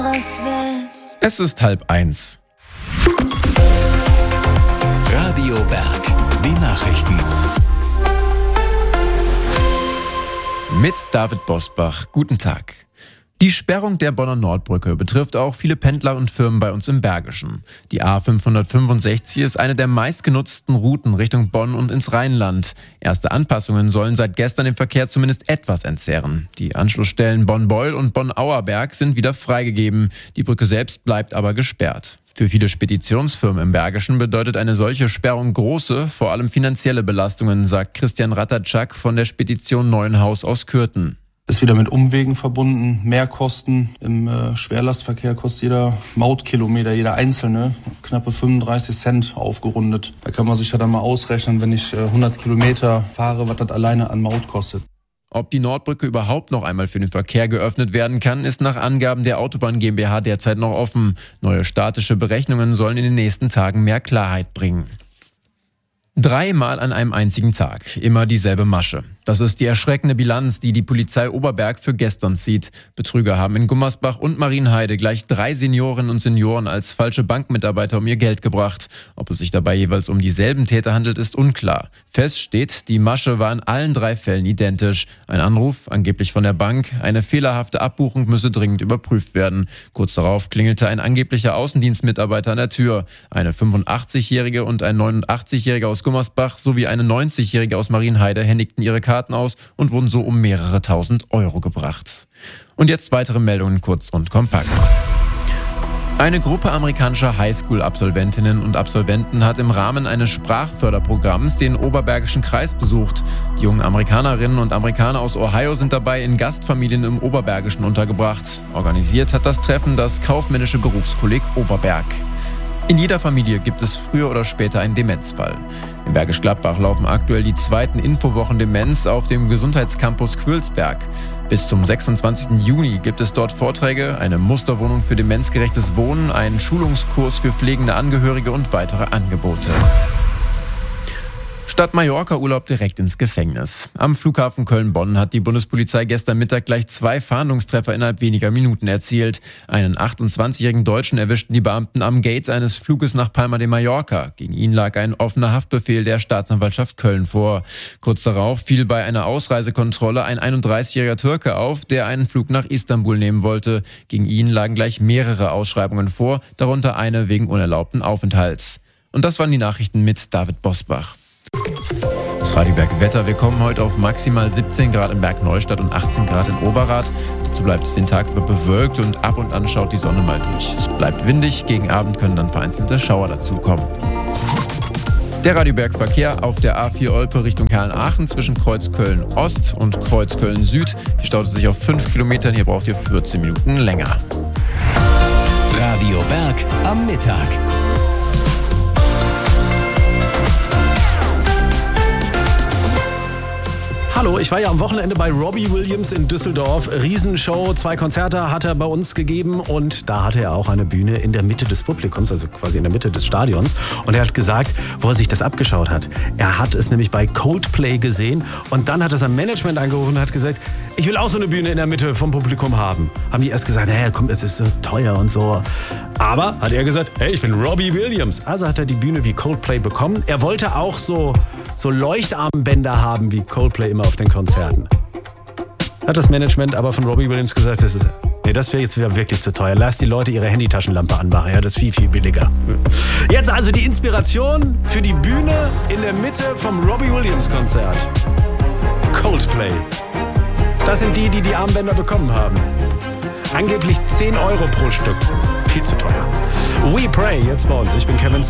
Es ist 12:30. Radio Berg, die Nachrichten. Mit David Bosbach. Guten Tag. Die Sperrung der Bonner Nordbrücke betrifft auch viele Pendler und Firmen bei uns im Bergischen. Die A565 ist eine der meistgenutzten Routen Richtung Bonn und ins Rheinland. Erste Anpassungen sollen seit gestern den Verkehr zumindest etwas entzerren. Die Anschlussstellen Bonn-Beul und Bonn-Auerberg sind wieder freigegeben. Die Brücke selbst bleibt aber gesperrt. Für viele Speditionsfirmen im Bergischen bedeutet eine solche Sperrung große, vor allem finanzielle Belastungen, sagt Christian Ratajczak von der Spedition Neuenhaus aus Kürten. Ist wieder mit Umwegen verbunden, Mehrkosten. Im Schwerlastverkehr kostet jeder Mautkilometer, jeder einzelne, knappe 35 Cent aufgerundet. Da kann man sich ja dann mal ausrechnen, wenn ich 100 Kilometer fahre, was das alleine an Maut kostet. Ob die Nordbrücke überhaupt noch einmal für den Verkehr geöffnet werden kann, ist nach Angaben der Autobahn GmbH derzeit noch offen. Neue statische Berechnungen sollen in den nächsten Tagen mehr Klarheit bringen. 3 Mal an einem einzigen Tag, immer dieselbe Masche. Das ist die erschreckende Bilanz, die die Polizei Oberberg für gestern zieht. Betrüger haben in Gummersbach und Marienheide gleich 3 Seniorinnen und Senioren als falsche Bankmitarbeiter um ihr Geld gebracht. Ob es sich dabei jeweils um dieselben Täter handelt, ist unklar. Fest steht, die Masche war in allen 3 Fällen identisch. Ein Anruf, angeblich von der Bank, eine fehlerhafte Abbuchung müsse dringend überprüft werden. Kurz darauf klingelte ein angeblicher Außendienstmitarbeiter an der Tür. Eine 85-Jährige und ein 89-Jähriger aus Gummersbach sowie eine 90-Jährige aus Marienheide händigten ihre Karten aus und wurden so um mehrere tausend Euro gebracht. Und jetzt weitere Meldungen kurz und kompakt. Eine Gruppe amerikanischer Highschool-Absolventinnen und Absolventen hat im Rahmen eines Sprachförderprogramms den Oberbergischen Kreis besucht. Die jungen Amerikanerinnen und Amerikaner aus Ohio sind dabei in Gastfamilien im Oberbergischen untergebracht. Organisiert hat das Treffen das kaufmännische Berufskolleg Oberberg. In jeder Familie gibt es früher oder später einen Demenzfall. In Bergisch Gladbach laufen aktuell die 2. Infowochen Demenz auf dem Gesundheitscampus Quölsberg. Bis zum 26. Juni gibt es dort Vorträge, eine Musterwohnung für demenzgerechtes Wohnen, einen Schulungskurs für pflegende Angehörige und weitere Angebote. Statt Mallorca-Urlaub direkt ins Gefängnis. Am Flughafen Köln-Bonn hat die Bundespolizei gestern Mittag gleich 2 Fahndungstreffer innerhalb weniger Minuten erzielt. Einen 28-jährigen Deutschen erwischten die Beamten am Gate eines Fluges nach Palma de Mallorca. Gegen ihn lag ein offener Haftbefehl der Staatsanwaltschaft Köln vor. Kurz darauf fiel bei einer Ausreisekontrolle ein 31-jähriger Türke auf, der einen Flug nach Istanbul nehmen wollte. Gegen ihn lagen gleich mehrere Ausschreibungen vor, darunter eine wegen unerlaubten Aufenthalts. Und das waren die Nachrichten mit David Bosbach. Das Radio Berg Wetter. Wir kommen heute auf maximal 17 Grad in Bergneustadt und 18 Grad in Oberath. Dazu bleibt es den Tag über bewölkt und ab und an schaut die Sonne mal durch. Es bleibt windig, gegen Abend können dann vereinzelte Schauer dazukommen. Der Radio Berg Verkehr auf der A4 Olpe Richtung Herrn-Aachen zwischen Kreuzköln Ost und Kreuzköln Süd. Hier staut es sich auf 5 Kilometern, hier braucht ihr 14 Minuten länger. Radio Berg am Mittag. Hallo, ich war ja am Wochenende bei Robbie Williams in Düsseldorf. Riesenshow, 2 Konzerte hat er bei uns gegeben und da hatte er auch eine Bühne in der Mitte des Publikums, also quasi in der Mitte des Stadions. Und er hat gesagt, wo er sich das abgeschaut hat. Er hat es nämlich bei Coldplay gesehen und dann hat er sein Management angerufen und hat gesagt, ich will auch so eine Bühne in der Mitte vom Publikum haben. Haben die erst gesagt, hey, komm, das ist so teuer und so. Aber hat er gesagt, hey, ich bin Robbie Williams. Also hat er die Bühne wie Coldplay bekommen. Er wollte auch so Leuchtarmbänder haben wie Coldplay immer auf den Konzerten. Hat das Management aber von Robbie Williams gesagt, das wäre jetzt wieder wirklich zu teuer. Lass die Leute ihre Handytaschenlampe anmachen, ja, das ist viel, viel billiger. Jetzt also die Inspiration für die Bühne in der Mitte vom Robbie Williams Konzert. Coldplay. Das sind die Armbänder bekommen haben. Angeblich 10 Euro pro Stück. Viel zu teuer. We Pray, jetzt bei uns. Ich bin Kevin